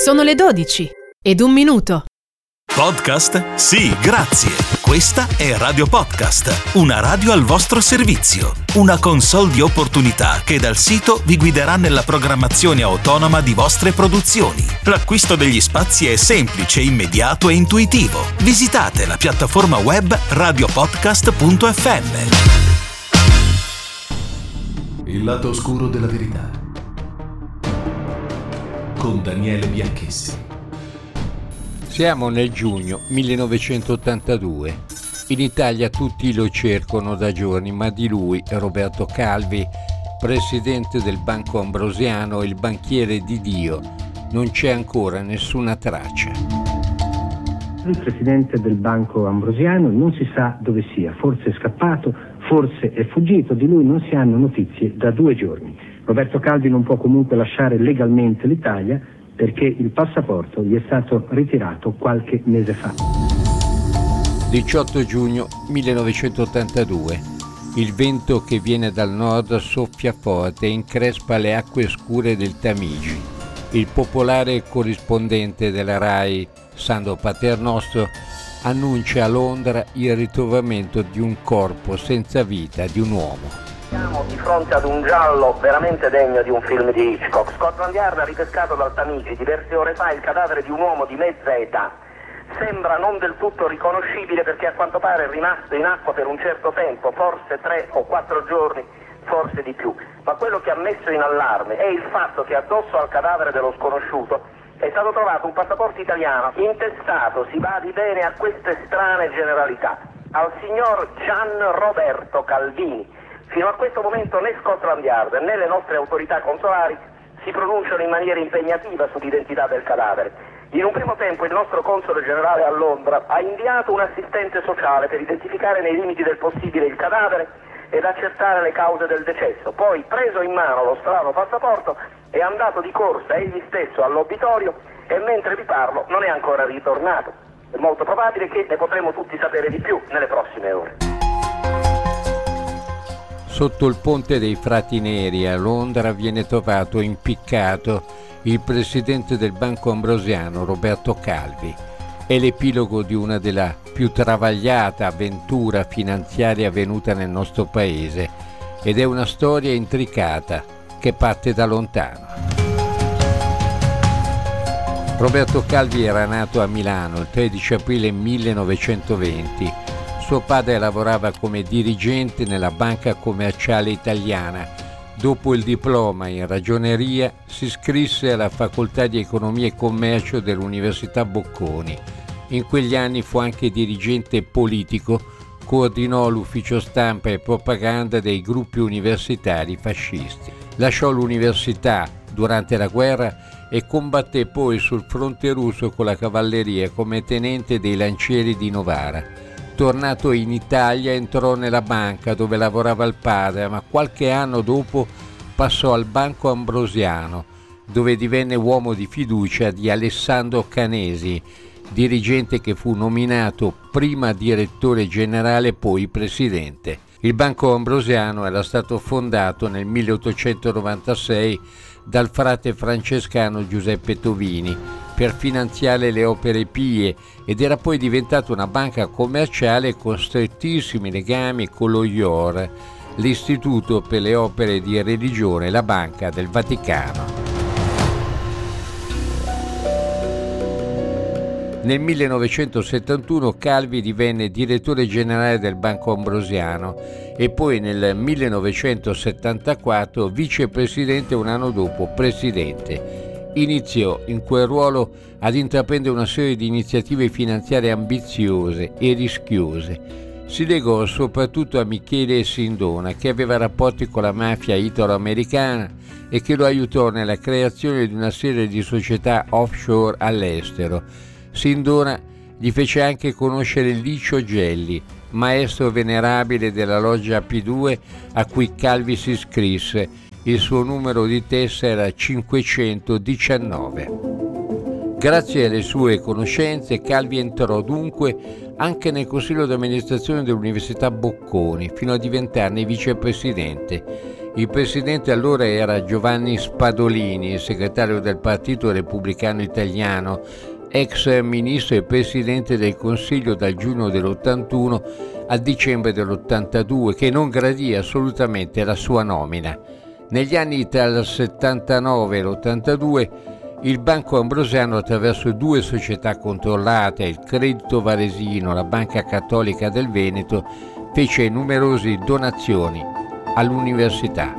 Sono le 12 ed un minuto. Podcast? Sì, grazie. Questa è Radio Podcast, una radio al vostro servizio. Una console di opportunità che dal sito vi guiderà nella programmazione autonoma di vostre produzioni. L'acquisto degli spazi è semplice, immediato e intuitivo. Visitate la piattaforma web radiopodcast.fm. Il lato oscuro della verità con Daniele Bianchessi. Siamo nel giugno 1982. In Italia tutti lo cercano da giorni, ma di lui, Roberto Calvi, presidente del Banco Ambrosiano e il banchiere di Dio, non c'è ancora nessuna traccia. Il presidente del Banco Ambrosiano non si sa dove sia, forse è scappato, forse è fuggito, di lui non si hanno notizie da 2 giorni. Roberto Calvi non può comunque lasciare legalmente l'Italia perché il passaporto gli è stato ritirato qualche mese fa. 18 giugno 1982. Il vento che viene dal nord soffia forte e increspa le acque scure del Tamigi. Il popolare corrispondente della RAI, Sandro Paternostro, annuncia a Londra il ritrovamento di un corpo senza vita di un uomo. Siamo di fronte ad un giallo veramente degno di un film di Hitchcock. Scotland Yard ha ripescato dal Tamigi diverse ore fa il cadavere di un uomo di mezza età. Sembra non del tutto riconoscibile perché a quanto pare è rimasto in acqua per un certo tempo, forse 3 o 4 giorni, forse di più. Ma quello che ha messo in allarme è il fatto che addosso al cadavere dello sconosciuto è stato trovato un passaporto italiano intestato, si badi bene, a queste strane generalità, al signor Gian Roberto Calvini. Fino a questo momento né Scotland Yard né le nostre autorità consolari si pronunciano in maniera impegnativa sull'identità del cadavere. In un primo tempo il nostro console generale a Londra ha inviato un assistente sociale per identificare nei limiti del possibile il cadavere ed accertare le cause del decesso. Poi, preso in mano lo strano passaporto, è andato di corsa egli stesso all'obitorio e mentre vi parlo non è ancora ritornato. È molto probabile che ne potremo tutti sapere di più nelle prossime ore. Sotto il ponte dei Frati Neri a Londra viene trovato impiccato il presidente del Banco Ambrosiano, Roberto Calvi. È l'epilogo di una della più travagliata avventura finanziaria avvenuta nel nostro paese ed è una storia intricata che parte da lontano. Roberto Calvi era nato a Milano il 13 aprile 1920. Suo padre lavorava come dirigente nella Banca Commerciale Italiana. Dopo il diploma in ragioneria si iscrisse alla Facoltà di Economia e Commercio dell'Università Bocconi. In quegli anni fu anche dirigente politico, coordinò l'ufficio stampa e propaganda dei gruppi universitari fascisti. Lasciò l'università durante la guerra e combatté poi sul fronte russo con la cavalleria come tenente dei lancieri di Novara. Tornato in Italia entrò nella banca dove lavorava il padre, ma qualche anno dopo passò al Banco Ambrosiano, dove divenne uomo di fiducia di Alessandro Canesi, dirigente che fu nominato prima direttore generale, poi presidente. Il Banco Ambrosiano era stato fondato nel 1896 dal frate francescano Giuseppe Tovini per finanziare le opere pie ed era poi diventata una banca commerciale con strettissimi legami con lo IOR, l'Istituto per le opere di religione, la Banca del Vaticano. Nel 1971 Calvi divenne direttore generale del Banco Ambrosiano e poi nel 1974 vicepresidente, un anno dopo presidente. Iniziò in quel ruolo ad intraprendere una serie di iniziative finanziarie ambiziose e rischiose. Si legò soprattutto a Michele Sindona, che aveva rapporti con la mafia italo-americana e che lo aiutò nella creazione di una serie di società offshore all'estero. Sindona gli fece anche conoscere Licio Gelli, maestro venerabile della loggia P2 a cui Calvi si iscrisse. Il suo numero di testa era 519. Grazie alle sue conoscenze, Calvi entrò dunque anche nel consiglio di amministrazione dell'Università Bocconi, fino a diventarne vicepresidente. Il presidente allora era Giovanni Spadolini, segretario del Partito Repubblicano Italiano, ex ministro e presidente del Consiglio dal giugno dell'81 al dicembre dell'82, che non gradì assolutamente la sua nomina. Negli anni tra il 79 e l'82 il Banco Ambrosiano, attraverso 2 società controllate, il Credito Varesino, la Banca Cattolica del Veneto, fece numerose donazioni all'università.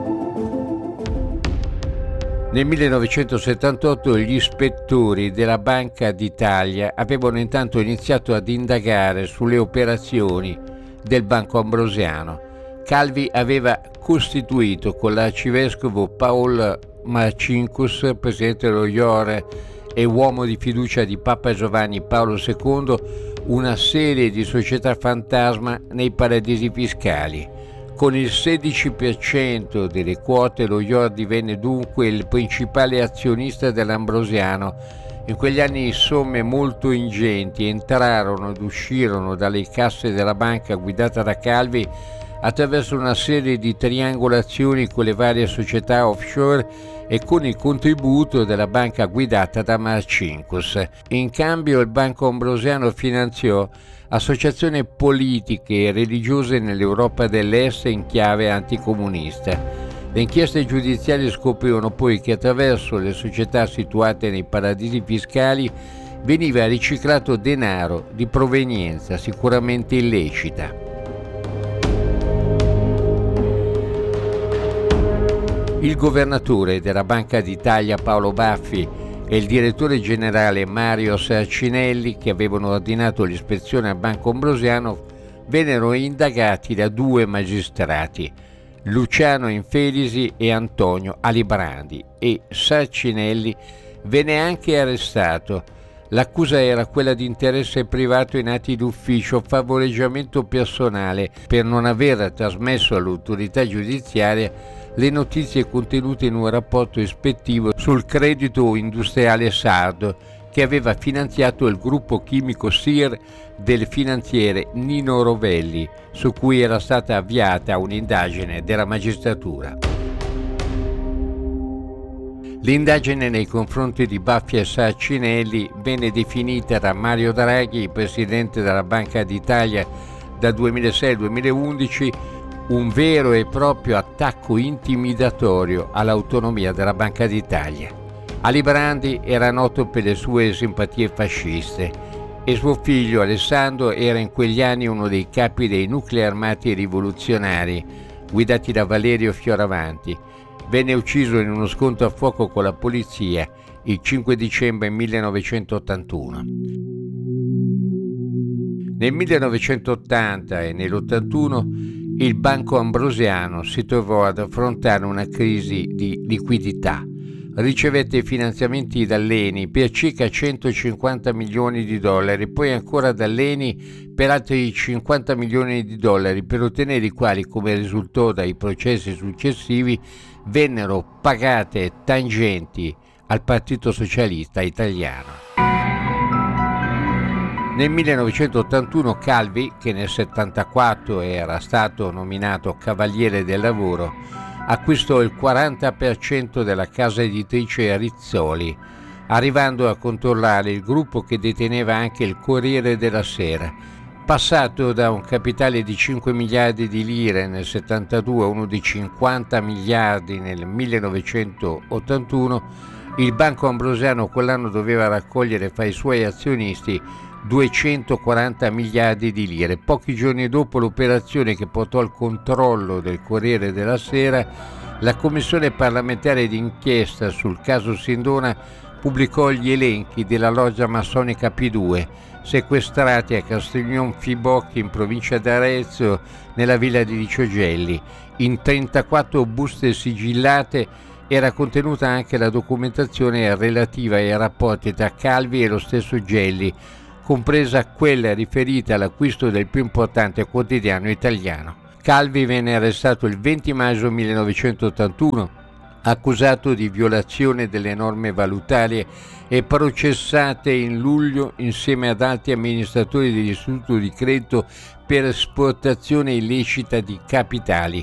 Nel 1978 gli ispettori della Banca d'Italia avevano intanto iniziato ad indagare sulle operazioni del Banco Ambrosiano. Calvi aveva costituito con l'arcivescovo Paul Marcinkus, presidente dello IOR e uomo di fiducia di Papa Giovanni Paolo II, una serie di società fantasma nei paradisi fiscali. Con il 16% delle quote lo IOR divenne dunque il principale azionista dell'Ambrosiano. In quegli anni somme molto ingenti entrarono ed uscirono dalle casse della banca guidata da Calvi attraverso una serie di triangolazioni con le varie società offshore e con il contributo della banca guidata da Marcinkus. In cambio il Banco Ambrosiano finanziò associazioni politiche e religiose nell'Europa dell'Est in chiave anticomunista. Le inchieste giudiziarie scoprirono poi che attraverso le società situate nei paradisi fiscali veniva riciclato denaro di provenienza sicuramente illecita. Il governatore della Banca d'Italia Paolo Baffi e il direttore generale Mario Sarcinelli, che avevano ordinato l'ispezione al Banco Ambrosiano, vennero indagati da 2 magistrati, Luciano Infelisi e Antonio Alibrandi, e Sarcinelli venne anche arrestato. L'accusa era quella di interesse privato in atti d'ufficio, favoreggiamento personale per non aver trasmesso all'autorità giudiziaria le notizie contenute in un rapporto ispettivo sul credito industriale sardo che aveva finanziato il gruppo chimico SIR del finanziere Nino Rovelli, su cui era stata avviata un'indagine della magistratura. L'indagine nei confronti di Baffi e Sarcinelli venne definita da Mario Draghi, presidente della Banca d'Italia dal 2006 al 2011, un vero e proprio attacco intimidatorio all'autonomia della Banca d'Italia. Alibrandi era noto per le sue simpatie fasciste e suo figlio Alessandro era in quegli anni uno dei capi dei nuclei armati rivoluzionari guidati da Valerio Fioravanti. Venne ucciso in uno scontro a fuoco con la polizia il 5 dicembre 1981. Nel 1980 e nell'81 il Banco Ambrosiano si trovò ad affrontare una crisi di liquidità. Ricevette finanziamenti dall'ENI per circa 150 milioni di dollari, poi ancora dall'ENI per altri 50 milioni di dollari, per ottenere i quali, come risultò dai processi successivi, vennero pagate tangenti al Partito Socialista Italiano. Nel 1981 Calvi, che nel 1974 era stato nominato Cavaliere del Lavoro, acquistò il 40% della casa editrice Rizzoli, arrivando a controllare il gruppo che deteneva anche il Corriere della Sera. Passato da un capitale di 5 miliardi di lire nel 1972 a uno di 50 miliardi nel 1981, il Banco Ambrosiano quell'anno doveva raccogliere fra i suoi azionisti 240 miliardi di lire. Pochi giorni dopo l'operazione che portò al controllo del Corriere della Sera, la Commissione parlamentare d'inchiesta sul caso Sindona pubblicò gli elenchi della loggia massonica P2, sequestrati a Castignon Fibocchi in provincia d'Arezzo nella villa di Diciogelli. In 34 buste sigillate era contenuta anche la documentazione relativa ai rapporti tra Calvi e lo stesso Gelli, compresa quella riferita all'acquisto del più importante quotidiano italiano. Calvi venne arrestato il 20 maggio 1981, accusato di violazione delle norme valutarie e processate in luglio insieme ad altri amministratori dell'istituto di credito per esportazione illecita di capitali.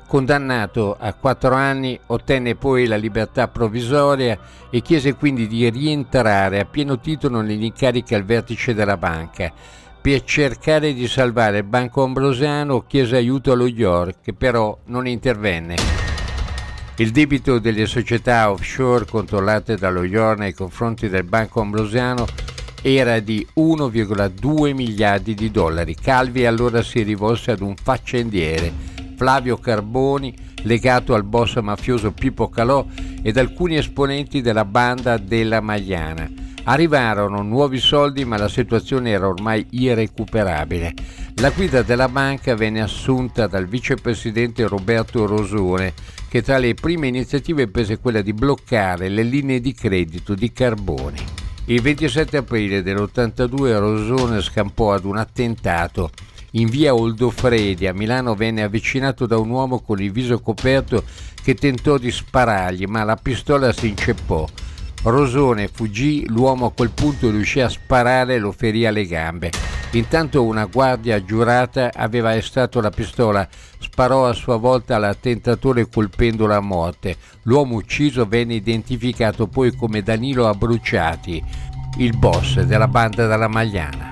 Condannato a 4 anni, ottenne poi la libertà provvisoria e chiese quindi di rientrare a pieno titolo negli incarichi al vertice della banca. Per cercare di salvare il Banco Ambrosiano chiese aiuto allo York, che però non intervenne. Il debito delle società offshore controllate dallo York nei confronti del Banco Ambrosiano era di 1,2 miliardi di dollari. Calvi allora si rivolse ad un faccendiere, Flavio Carboni, legato al boss mafioso Pippo Calò ed alcuni esponenti della banda della Magliana. Arrivarono nuovi soldi, ma la situazione era ormai irrecuperabile. La guida della banca venne assunta dal vicepresidente Roberto Rosone, che tra le prime iniziative prese quella di bloccare le linee di credito di Carboni. Il 27 aprile dell'82 Rosone scampò ad un attentato. In via Oldofredi a Milano venne avvicinato da un uomo con il viso coperto che tentò di sparargli, ma la pistola si inceppò. Rosone fuggì, l'uomo a quel punto riuscì a sparare e lo ferì alle gambe. Intanto una guardia giurata aveva estratto la pistola, sparò a sua volta all'attentatore colpendolo a morte. L'uomo ucciso venne identificato poi come Danilo Abruciati, il boss della banda della Magliana.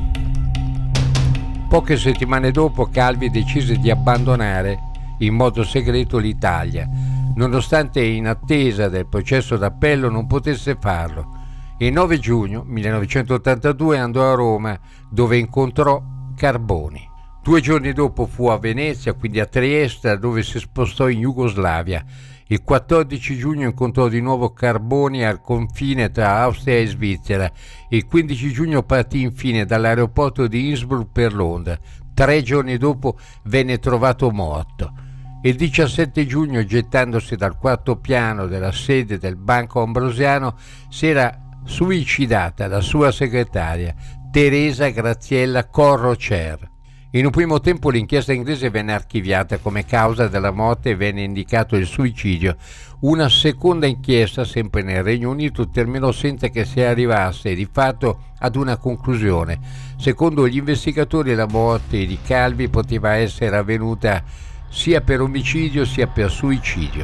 Poche settimane dopo Calvi decise di abbandonare in modo segreto l'Italia, nonostante in attesa del processo d'appello non potesse farlo. Il 9 giugno 1982 andò a Roma, dove incontrò Carboni. 2 giorni dopo fu a Venezia, quindi a Trieste, dove si spostò in Jugoslavia. Il 14 giugno incontrò di nuovo Carboni al confine tra Austria e Svizzera. Il 15 giugno partì infine dall'aeroporto di Innsbruck per Londra. 3 giorni dopo venne trovato morto. Il 17 giugno, gettandosi dal 4º piano della sede del Banco Ambrosiano, si era suicidata la sua segretaria, Teresa Graziella Corrocer. In un primo tempo l'inchiesta inglese venne archiviata come causa della morte e venne indicato il suicidio. Una seconda inchiesta, sempre nel Regno Unito, terminò senza che si arrivasse di fatto ad una conclusione. Secondo gli investigatori la morte di Calvi poteva essere avvenuta sia per omicidio sia per suicidio.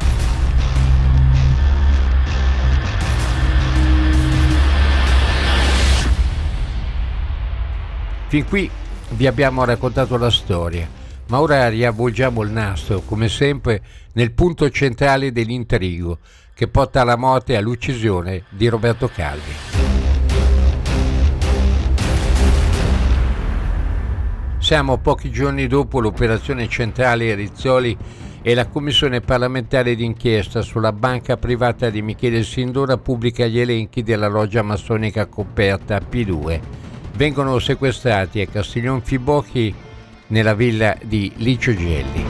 Fin qui vi abbiamo raccontato la storia, ma ora riavvolgiamo il nastro, come sempre, nel punto centrale dell'intrigo che porta alla morte e all'uccisione di Roberto Calvi. Siamo pochi giorni dopo l'operazione centrale Rizzoli e la commissione parlamentare d'inchiesta sulla banca privata di Michele Sindona pubblica gli elenchi della loggia massonica coperta P2. Vengono sequestrati a Castiglion Fibocchi nella villa di Licio Gelli.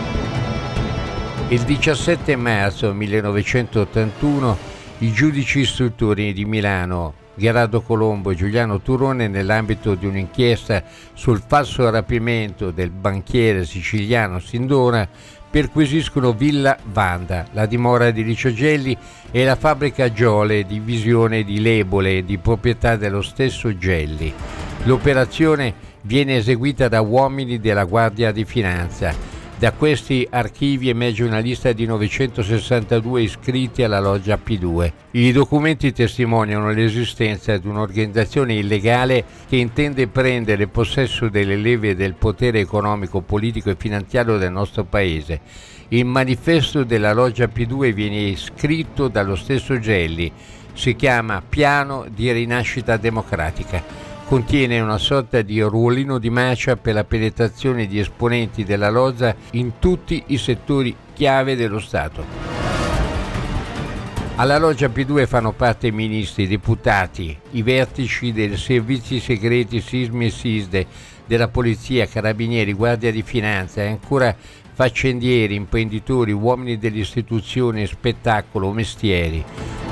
Il 17 marzo 1981 i giudici istruttori di Milano, Gerardo Colombo e Giuliano Turone, nell'ambito di un'inchiesta sul falso rapimento del banchiere siciliano Sindona, perquisiscono Villa Vanda, la dimora di Licio Gelli, e la fabbrica Giole, divisione di Lebole, di proprietà dello stesso Gelli. L'operazione viene eseguita da uomini della Guardia di Finanza. Da questi archivi emerge una lista di 962 iscritti alla loggia P2. I documenti testimoniano l'esistenza di un'organizzazione illegale che intende prendere possesso delle leve del potere economico, politico e finanziario del nostro paese. Il manifesto della loggia P2 viene scritto dallo stesso Gelli. Si chiama Piano di Rinascita Democratica. Contiene una sorta di ruolino di marcia per la penetrazione di esponenti della loggia in tutti i settori chiave dello Stato. Alla loggia P2 fanno parte ministri, deputati, i vertici dei servizi segreti Sismi e Sisde, della polizia, carabinieri, guardia di finanza e ancora faccendieri, imprenditori, uomini delle istituzioni, spettacolo, mestieri.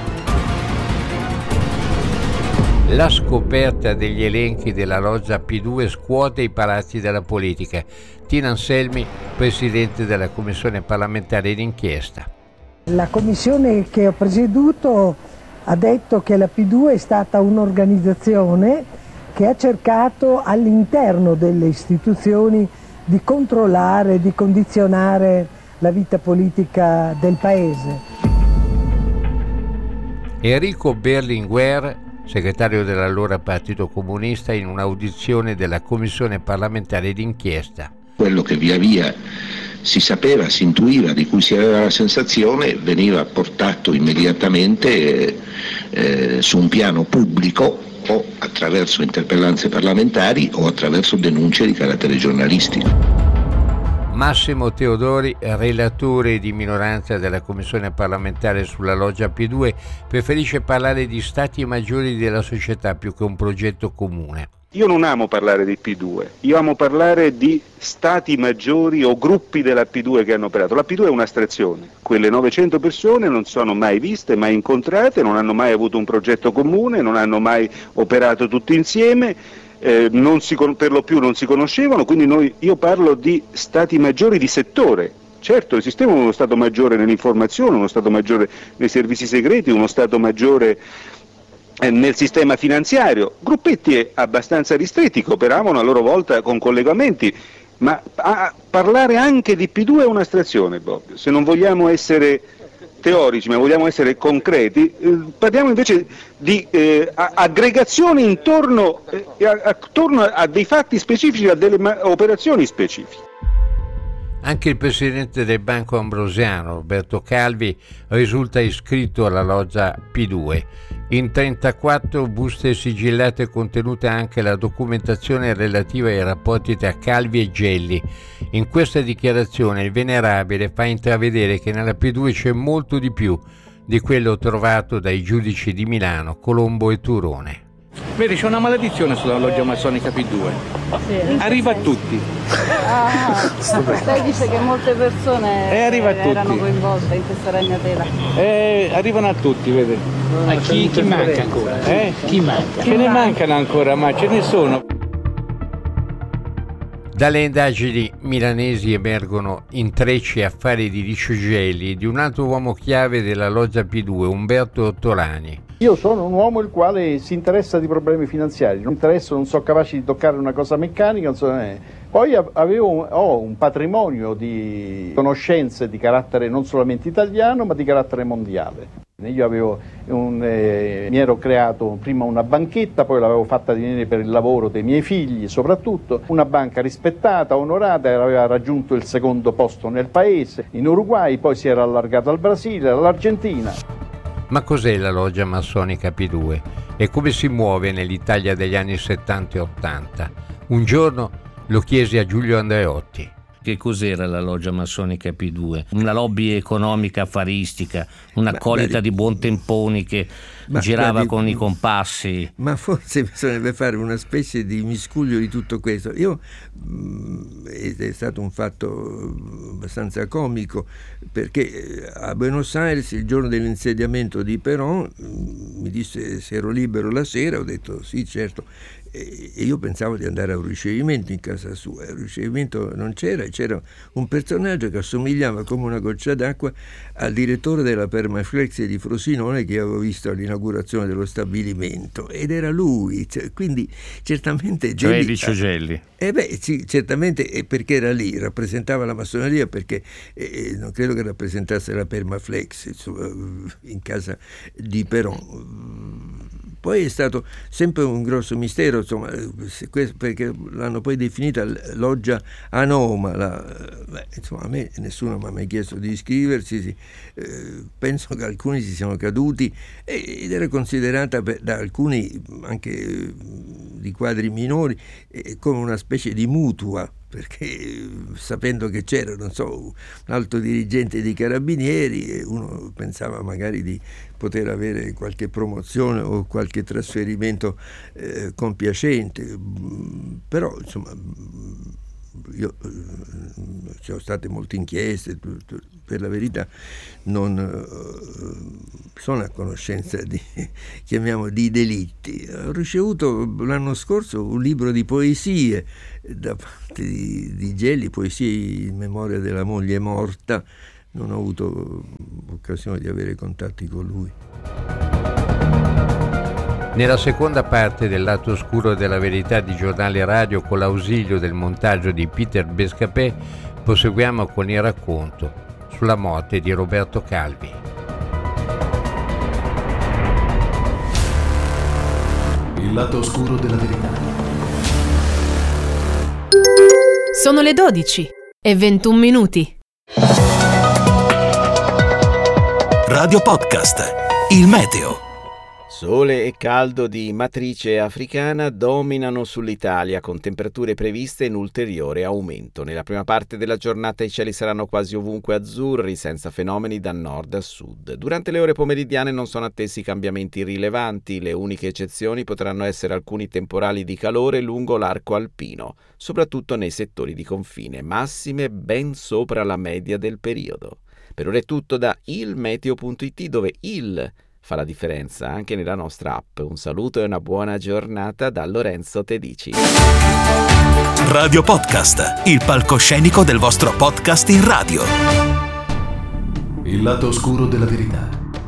La scoperta degli elenchi della loggia P2 scuote i palazzi della politica. Tina Anselmi, presidente della commissione parlamentare d'inchiesta. La commissione che ho presieduto ha detto che la P2 è stata un'organizzazione che ha cercato all'interno delle istituzioni di controllare, di condizionare la vita politica del paese. Enrico Berlinguer, segretario dell'allora Partito Comunista, in un'audizione della Commissione parlamentare d'inchiesta. Quello che via via si sapeva, si intuiva, di cui si aveva la sensazione, veniva portato immediatamente su un piano pubblico, o attraverso interpellanze parlamentari o attraverso denunce di carattere giornalistico. Massimo Teodori, relatore di minoranza della Commissione parlamentare sulla loggia P2, preferisce parlare di stati maggiori della società più che un progetto comune. Io non amo parlare di P2, io amo parlare di stati maggiori o gruppi della P2 che hanno operato. La P2 è un'astrazione, quelle 900 persone non sono mai viste, mai incontrate, non hanno mai avuto un progetto comune, non hanno mai operato tutti insieme, per lo più non si conoscevano, quindi io parlo di stati maggiori di settore. Certo, esisteva uno stato maggiore nell'informazione, uno stato maggiore nei servizi segreti, uno stato maggiore nel sistema finanziario, gruppetti abbastanza ristretti che operavano a loro volta con collegamenti, ma parlare anche di P2 è un'astrazione, Bob. Se non vogliamo essere teorici ma vogliamo essere concreti, parliamo invece di aggregazioni intorno a dei fatti specifici, a delle operazioni specifiche. Anche il presidente del Banco Ambrosiano, Roberto Calvi, risulta iscritto alla loggia P2. In 34 buste sigillate è contenuta anche la documentazione relativa ai rapporti tra Calvi e Gelli. In questa dichiarazione il venerabile fa intravedere che nella P2 c'è molto di più di quello trovato dai giudici di Milano, Colombo e Turone. Vedi, c'è una maledizione sulla loggia massonica P2. Sì, arriva a tutti. Lei dice che molte persone erano coinvolte in questa ragnatela. Arrivano a tutti, vedi. Chi manca ancora? Chi manca? Ce ne mancano ancora, ma ce ne sono. Dalle indagini milanesi emergono intrecci e affari di Licio Gelli e di un altro uomo chiave della loggia P2, Umberto Ottolani. Io sono un uomo il quale si interessa di problemi finanziari, non sono capace di toccare una cosa meccanica, poi ho un patrimonio di conoscenze di carattere non solamente italiano ma di carattere mondiale. Io mi ero creato prima una banchetta, poi l'avevo fatta divenire per il lavoro dei miei figli soprattutto, una banca rispettata, onorata, aveva raggiunto il secondo posto nel paese, in Uruguay, poi si era allargata al Brasile, all'Argentina. Ma cos'è la loggia massonica P2 e come si muove nell'Italia degli anni 70 e 80? Un giorno lo chiesi a Giulio Andreotti. Che cos'era la loggia massonica P2? Una lobby economica affaristica, un'accolita di buontemponi che girava con i compassi. Ma forse bisognerebbe fare una specie di miscuglio di tutto questo. È stato un fatto abbastanza comico, perché a Buenos Aires il giorno dell'insediamento di Perón mi disse se ero libero la sera, ho detto sì, certo. E io pensavo di andare a un ricevimento in casa sua. Il ricevimento non c'era, e c'era un personaggio che assomigliava come una goccia d'acqua al direttore della Permaflex di Frosinone che avevo visto all'inaugurazione dello stabilimento, ed era lui, quindi certamente Gelli, Licio Gelli. Sì, certamente, perché era lì, rappresentava la massoneria, perché non credo che rappresentasse la Permaflex, insomma, in casa di Perón. Poi è stato sempre un grosso mistero, perché l'hanno poi definita loggia anomala. A me nessuno mi ha mai chiesto di iscriversi, penso che alcuni si siano caduti, ed era considerata da alcuni, anche di quadri minori, come una specie di mutua, perché sapendo che c'era, non so, un alto dirigente dei carabinieri, uno pensava magari di poter avere qualche promozione o qualche trasferimento compiacente, però insomma io ci sono state molte inchieste, per la verità non sono a conoscenza di delitti. Ho ricevuto l'anno scorso un libro di poesie da parte di Gelli, poesie in memoria della moglie morta. Non ho avuto occasione di avere contatti con lui. Nella seconda parte del Lato Oscuro della Verità di Giornale Radio, con l'ausilio del montaggio di Peter Bescapè, proseguiamo con il racconto sulla morte di Roberto Calvi. Il lato oscuro della verità. Sono le 12:21. Radio Podcast, il meteo. Sole e caldo di matrice africana dominano sull'Italia, con temperature previste in ulteriore aumento. Nella prima parte della giornata i cieli saranno quasi ovunque azzurri, senza fenomeni da nord a sud. Durante le ore pomeridiane non sono attesi cambiamenti rilevanti. Le uniche eccezioni potranno essere alcuni temporali di calore lungo l'arco alpino, soprattutto nei settori di confine, massime ben sopra la media del periodo. Per ora è tutto da ilmeteo.it, dove il fa la differenza anche nella nostra app. Un saluto e una buona giornata da Lorenzo Tedici. Radio Podcast, il palcoscenico del vostro podcast in radio. Il lato oscuro della verità.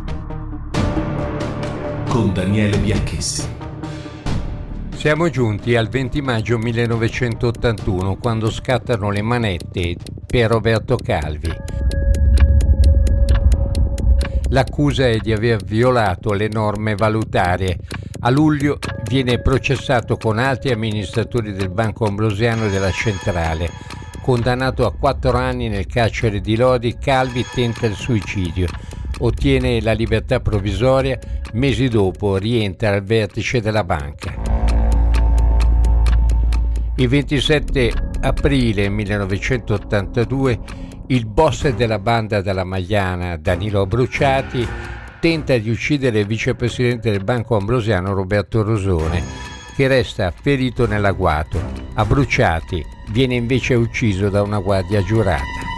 Con Daniele Bianchessi. Siamo giunti al 20 maggio 1981, quando scattano le manette per Roberto Calvi. L'accusa è di aver violato le norme valutarie. A luglio viene processato con altri amministratori del Banco Ambrosiano e della Centrale. Condannato a 4 anni nel carcere di Lodi, Calvi tenta il suicidio. Ottiene la libertà provvisoria, mesi dopo rientra al vertice della banca. Il 27 aprile 1982 il boss della banda della Magliana, Danilo Bruciati, tenta di uccidere il vicepresidente del Banco Ambrosiano, Roberto Rosone, che resta ferito nell'agguato. A Bruciati viene invece ucciso da una guardia giurata.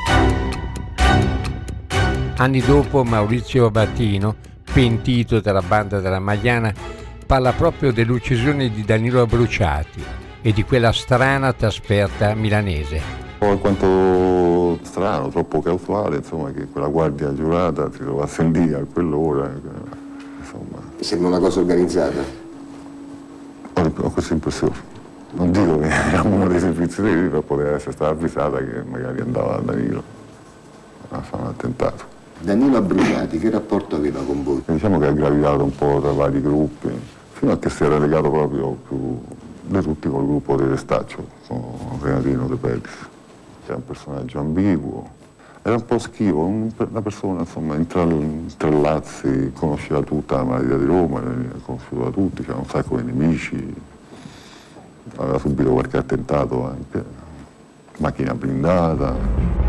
Anni dopo, Maurizio Abatino, pentito della banda della Magliana, parla proprio dell'uccisione di Danilo Bruciati e di quella strana trasferta milanese. Quanto strano, troppo casuale, insomma, che quella guardia giurata si trovasse lì a quell'ora, insomma. Sembra una cosa organizzata? Ho questa impressione. Non dico che era uno dei servizi segreti, però poteva essere stata avvisata che magari andava a Danilo a fare un attentato. Danilo Bruciati, che rapporto aveva con voi? Diciamo che ha gravitato un po' tra vari gruppi, fino a che si era legato proprio più di tutti col gruppo di Testaccio, con Renatino De Pedis. Era un personaggio ambiguo, era un po' schivo, una persona, insomma, intrallazzi, conosceva tutta la malattia di Roma, era conosciuto da tutti, c'era un sacco di nemici, aveva subito qualche attentato anche, macchina blindata.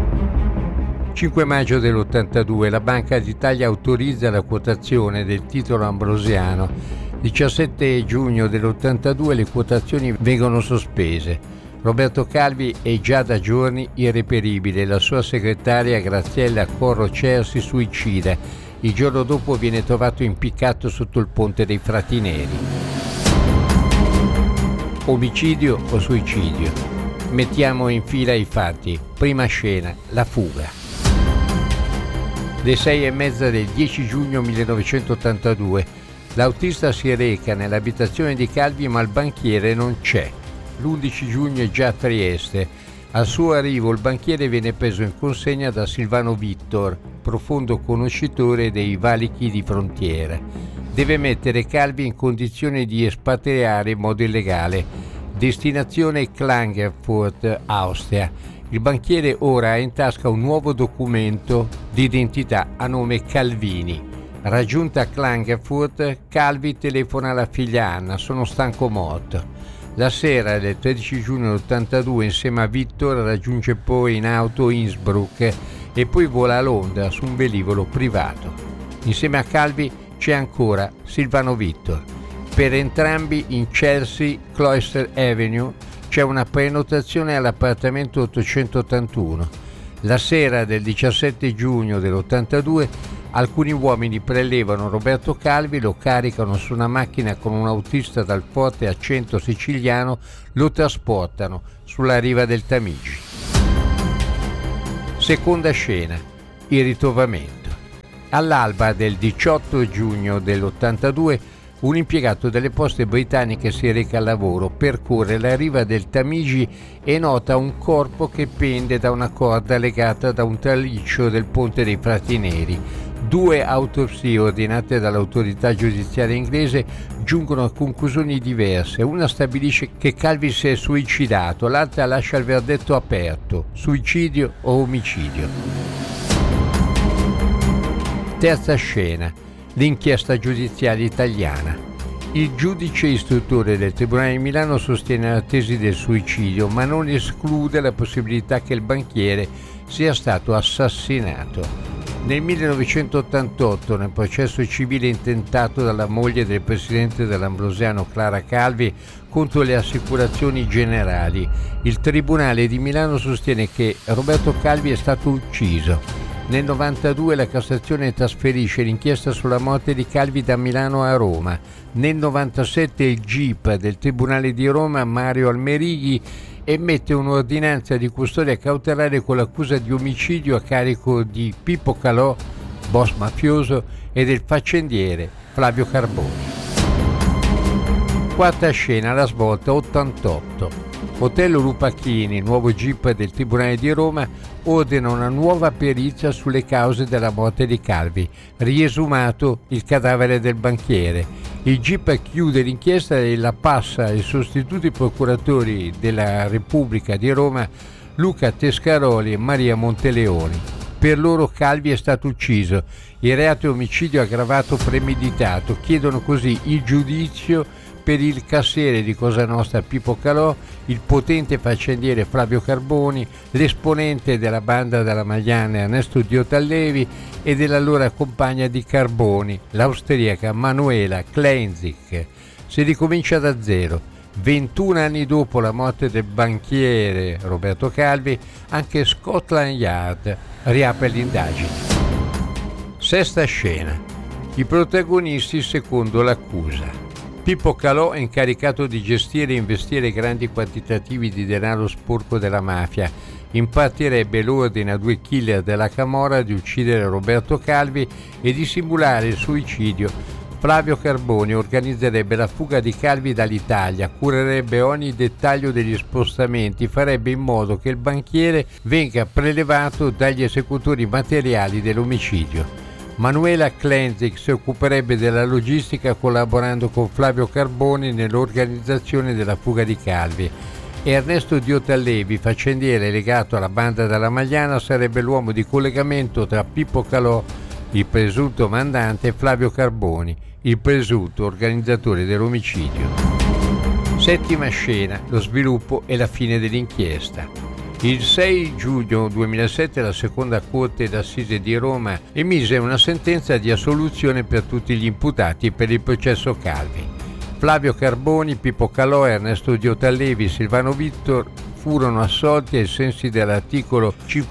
5 maggio dell'82 la Banca d'Italia autorizza la quotazione del titolo ambrosiano. 17 giugno dell'82 le quotazioni vengono sospese. Roberto Calvi è già da giorni irreperibile, la sua segretaria Graziella Corrocer si suicida. Il giorno dopo viene trovato impiccato sotto il ponte dei Frati Neri. Omicidio o suicidio? Mettiamo in fila i fatti. Prima scena, la fuga. Le 6:30 del 10 giugno 1982 l'autista si reca nell'abitazione di Calvi, ma il banchiere non c'è. L'11 giugno è già a Trieste. Al suo arrivo il banchiere viene preso in consegna da Silvano Vittor, profondo conoscitore dei valichi di frontiera. Deve mettere Calvi in condizione di espatriare in modo illegale. Destinazione Klagenfurt, Austria. Il banchiere ora ha in tasca un nuovo documento di identità a nome Calvini. Raggiunta a Klagenfurt, Calvi telefona alla figlia Anna: sono stanco morto. La sera del 13 giugno 82 insieme a Vittor raggiunge poi in auto Innsbruck e poi vola a Londra su un velivolo privato. Insieme a Calvi c'è ancora Silvano Vittor. Per entrambi in Chelsea Cloister Avenue c'è una prenotazione all'appartamento 881. La sera del 17 giugno dell'82 alcuni uomini prelevano Roberto Calvi, lo caricano su una macchina con un autista dal forte accento siciliano, lo trasportano sulla riva del Tamigi. Seconda scena, il ritrovamento. All'alba del 18 giugno dell'82 un impiegato delle poste britanniche si reca al lavoro, percorre la riva del Tamigi e nota un corpo che pende da una corda legata da un traliccio del ponte dei Frati Neri. 2 autopsie ordinate dall'autorità giudiziaria inglese giungono a conclusioni diverse. Una stabilisce che Calvi si è suicidato, l'altra lascia il verdetto aperto: suicidio o omicidio. Terza scena: l'inchiesta giudiziaria italiana. Il giudice istruttore del Tribunale di Milano sostiene la tesi del suicidio, ma non esclude la possibilità che il banchiere sia stato assassinato. Nel 1988, nel processo civile intentato dalla moglie del presidente dell'Ambrosiano, Clara Calvi, contro le assicurazioni generali, il Tribunale di Milano sostiene che Roberto Calvi è stato ucciso. Nel 92 la Cassazione trasferisce l'inchiesta sulla morte di Calvi da Milano a Roma. Nel 97 il GIP del Tribunale di Roma, Mario Almerighi, emette un'ordinanza di custodia cautelare con l'accusa di omicidio a carico di Pippo Calò, boss mafioso, e del faccendiere Flavio Carboni. Quarta scena, la svolta 88. Otello Lupacchini, nuovo GIP del Tribunale di Roma, ordina una nuova perizia sulle cause della morte di Calvi, riesumato il cadavere del banchiere. Il GIP chiude l'inchiesta e la passa ai sostituti procuratori della Repubblica di Roma, Luca Tescaroli e Maria Monteleoni. Per loro Calvi è stato ucciso. Il reato è omicidio aggravato premeditato. Chiedono così il giudizio per il cassiere di Cosa Nostra Pippo Calò, il potente faccendiere Flavio Carboni, l'esponente della banda della Magliana Ernesto Diotallevi e dell'allora compagna di Carboni, l'austriaca Manuela Kleinzig. Si ricomincia da zero. 21 anni dopo la morte del banchiere Roberto Calvi, anche Scotland Yard riapre l'indagine. Sesta scena. I protagonisti secondo l'accusa. Pippo Calò è incaricato di gestire e investire grandi quantitativi di denaro sporco della mafia. Impartirebbe l'ordine a 2 killer della Camorra di uccidere Roberto Calvi e di simulare il suicidio. Flavio Carboni organizzerebbe la fuga di Calvi dall'Italia, curerebbe ogni dettaglio degli spostamenti, farebbe in modo che il banchiere venga prelevato dagli esecutori materiali dell'omicidio. Manuela Kleinzig si occuperebbe della logistica collaborando con Flavio Carboni nell'organizzazione della fuga di Calvi. E Ernesto Diotallevi, faccendiere legato alla banda della Magliana, sarebbe l'uomo di collegamento tra Pippo Calò, il presunto mandante, e Flavio Carboni, il presunto organizzatore dell'omicidio. Settima scena, lo sviluppo e la fine dell'inchiesta. Il 6 giugno 2007 la seconda Corte d'Assise di Roma emise una sentenza di assoluzione per tutti gli imputati per il processo Calvi. Flavio Carboni, Pippo Calò, Ernesto Diotallevi, Silvano Vittor furono assolti ai sensi dell'articolo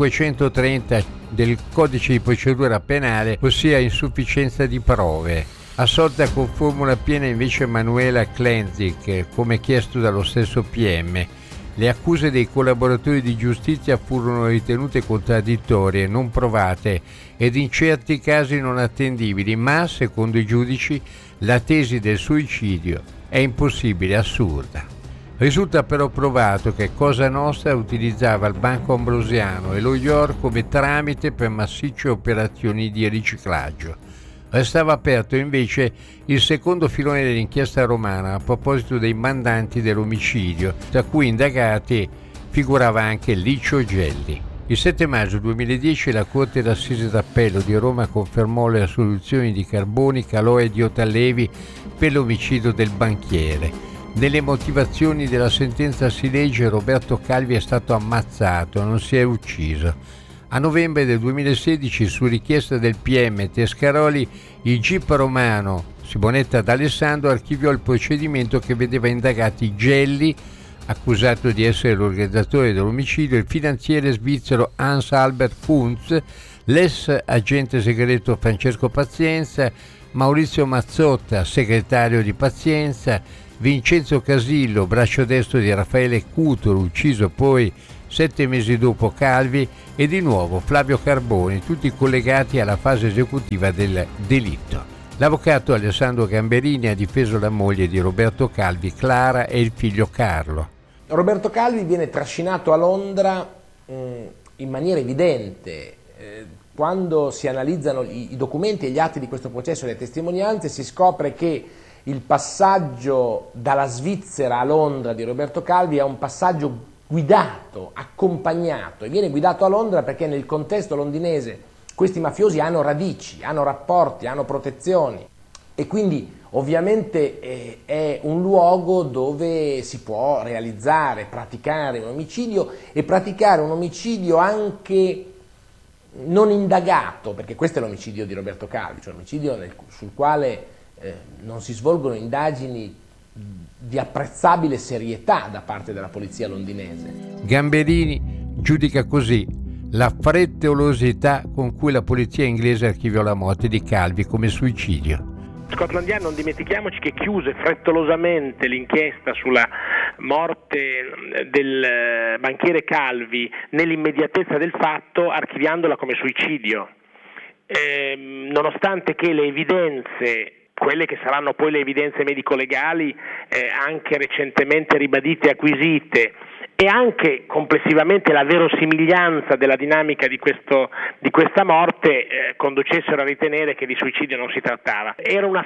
530 del Codice di procedura penale, ossia insufficienza di prove. Assolta con formula piena invece Manuela Kleinzig, come chiesto dallo stesso PM. Le accuse dei collaboratori di giustizia furono ritenute contraddittorie, non provate ed in certi casi non attendibili, ma, secondo i giudici, la tesi del suicidio è impossibile, assurda. Risulta però provato che Cosa Nostra utilizzava il Banco Ambrosiano e lo IOR come tramite per massicce operazioni di riciclaggio. Restava aperto invece il secondo filone dell'inchiesta romana a proposito dei mandanti dell'omicidio, tra cui indagati figurava anche Licio Gelli. Il 7 maggio 2010 la Corte d'Assise d'Appello di Roma confermò le assoluzioni di Carboni, Calò e Diotallevi per l'omicidio del banchiere. Nelle motivazioni della sentenza si legge: Roberto Calvi è stato ammazzato, non si è ucciso. A novembre del 2016, su richiesta del PM Tescaroli, il GIP romano Simonetta D'Alessandro archiviò il procedimento che vedeva indagati Gelli, accusato di essere l'organizzatore dell'omicidio, il finanziere svizzero Hans Albert Kunz, l'ex agente segreto Francesco Pazienza, Maurizio Mazzotta, segretario di Pazienza, Vincenzo Casillo, braccio destro di Raffaele Cutolo, ucciso poi 7 mesi dopo Calvi, e di nuovo Flavio Carboni, tutti collegati alla fase esecutiva del delitto. L'avvocato Alessandro Gamberini ha difeso la moglie di Roberto Calvi, Clara, e il figlio Carlo. Roberto Calvi viene trascinato a Londra in maniera evidente. Quando si analizzano i documenti e gli atti di questo processo e le testimonianze, si scopre che il passaggio dalla Svizzera a Londra di Roberto Calvi è un passaggio guidato, accompagnato, e viene guidato a Londra perché nel contesto londinese questi mafiosi hanno radici, hanno rapporti, hanno protezioni, e quindi ovviamente è un luogo dove si può realizzare, praticare un omicidio, e praticare un omicidio anche non indagato, perché questo è l'omicidio di Roberto Calvi, cioè un omicidio sul quale non si svolgono indagini di apprezzabile serietà da parte della polizia londinese. Gamberini giudica così la frettolosità con cui la polizia inglese archiviò la morte di Calvi come suicidio. Scotland Yard, non dimentichiamoci che chiuse frettolosamente l'inchiesta sulla morte del banchiere Calvi nell'immediatezza del fatto, archiviandola come suicidio, nonostante che le evidenze, quelle che saranno poi le evidenze medico-legali, anche recentemente ribadite e acquisite, e anche complessivamente la verosimiglianza della dinamica di questa morte conducessero a ritenere che di suicidio non si trattava. È una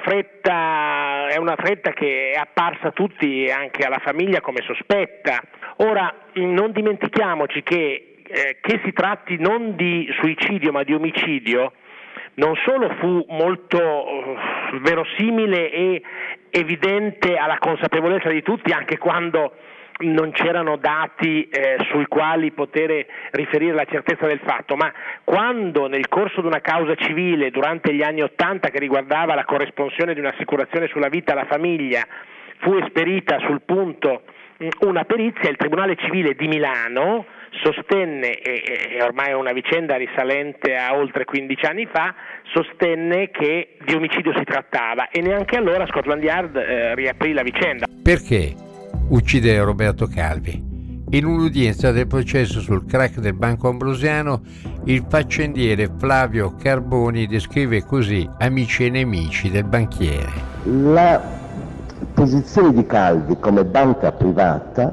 fretta che è apparsa a tutti e anche alla famiglia come sospetta. Ora, non dimentichiamoci che si tratti non di suicidio ma di omicidio, non solo fu molto verosimile e evidente alla consapevolezza di tutti, anche quando non c'erano dati sui quali poter riferire la certezza del fatto, ma quando nel corso di una causa civile durante gli anni *80 che riguardava la corresponsione di un'assicurazione sulla vita alla famiglia fu esperita sul punto una perizia, il Tribunale Civile di Milano sostenne, e ormai è una vicenda risalente a oltre 15 anni fa, sostenne che di omicidio si trattava, e neanche allora Scotland Yard riaprì la vicenda. Perché uccidere Roberto Calvi? In un'udienza del processo sul crack del Banco Ambrosiano, il faccendiere Flavio Carboni descrive così amici e nemici del banchiere. La posizione di Calvi come banca privata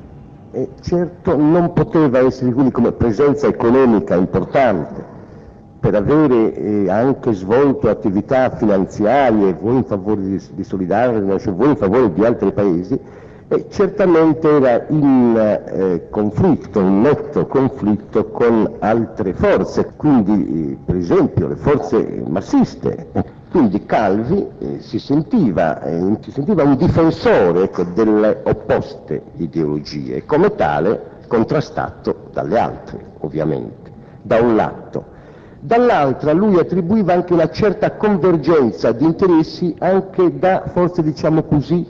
certo non poteva essere quindi come presenza economica importante, per avere anche svolto attività finanziarie, vuoi in favore di Solidarnosc, vuoi in favore di altri paesi, certamente era in conflitto, in netto conflitto con altre forze, quindi per esempio le forze marxiste. Quindi Calvi si sentiva un difensore delle opposte ideologie e come tale contrastato dalle altre, ovviamente, da un lato. Dall'altra lui attribuiva anche una certa convergenza di interessi anche da forze, diciamo così,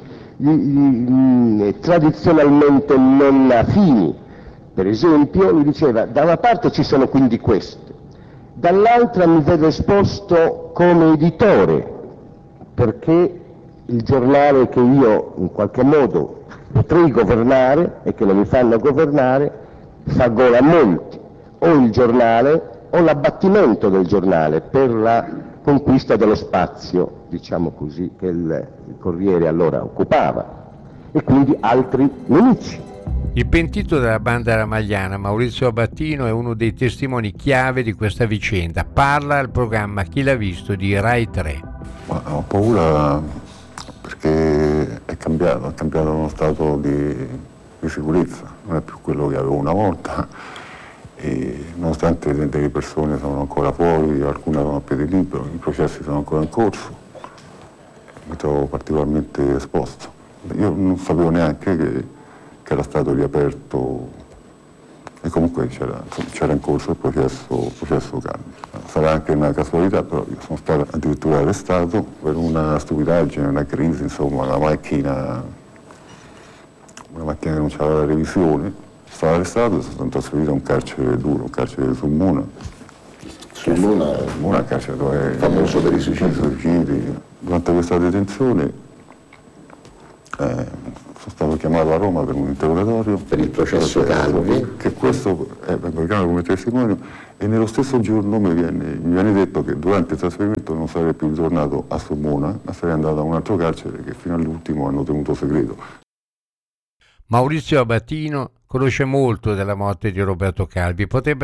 tradizionalmente non affini. Per esempio lui diceva: da una parte ci sono quindi queste, dall'altra mi vedo esposto come editore, perché il giornale che io in qualche modo potrei governare e che non mi fanno governare fa gola a molti, o il giornale o l'abbattimento del giornale per la conquista dello spazio, diciamo così, che il Corriere allora occupava, e quindi altri nemici. Il pentito della banda ramagliana, Maurizio Abbattino, è uno dei testimoni chiave di questa vicenda. Parla al programma Chi l'ha visto di Rai 3. Ma ho paura perché è cambiato uno stato di sicurezza, non è più quello che avevo una volta, e nonostante delle persone sono ancora fuori, alcune sono a piede libero, i processi sono ancora in corso, mi trovo particolarmente esposto. Io non sapevo neanche che era stato riaperto, e comunque c'era in corso il processo Calvi. Sarà anche una casualità, però io sono stato addirittura arrestato per una stupidaggine, una crisi, insomma, una macchina che non c'aveva la revisione. Sono stato arrestato e sono stato trasferito a un carcere duro, un carcere di Sulmona. Sulmona, carcere dove è famoso per i suicidi. Durante questa detenzione sono stato chiamato a Roma per un interrogatorio. Per il processo Calvi. Che questo vengo chiamato come testimonio e nello stesso giorno mi viene detto che durante il trasferimento non sarei più ritornato a Sulmona, ma sarei andato a un altro carcere che fino all'ultimo hanno tenuto segreto. Maurizio Abatino conosce molto della morte di Roberto Calvi, potrebbe